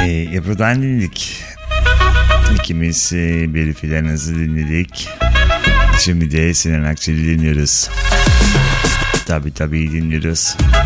Ebru'dan dinledik. İkimiz bir filanızı dinledik. Şimdi de Sinan Akçel'i dinliyoruz. Tabii dinliyoruz.